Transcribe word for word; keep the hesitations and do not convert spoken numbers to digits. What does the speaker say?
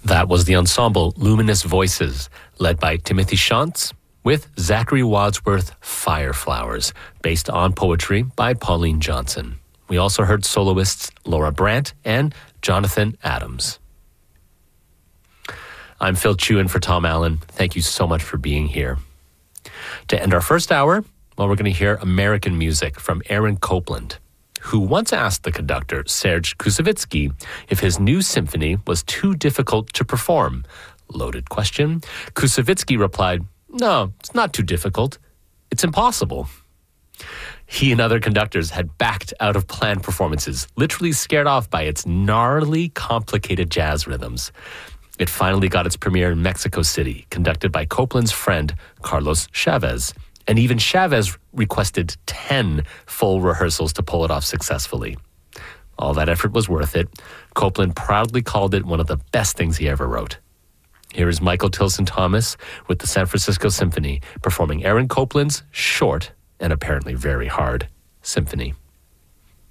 That was the ensemble Luminous Voices, led by Timothy Shantz, with Zachary Wadsworth Fireflowers, based on poetry by Pauline Johnson. We also heard soloists Laura Brandt and Jonathan Adams. I'm Phil Chu in for Tom Allen. Thank you so much for being here. To end our first hour, well, we're going to hear American music from Aaron Copland, who once asked the conductor, Serge Koussevitzky, if his new symphony was too difficult to perform. Loaded question. Koussevitzky replied, "No, it's not too difficult. It's impossible." He and other conductors had backed out of planned performances, literally scared off by its gnarly, complicated jazz rhythms. It finally got its premiere in Mexico City, conducted by Copland's friend, Carlos Chavez. And even Chavez requested ten full rehearsals to pull it off successfully. All that effort was worth it. Copland proudly called it one of the best things he ever wrote. Here is Michael Tilson Thomas with the San Francisco Symphony performing Aaron Copland's short and apparently very hard symphony.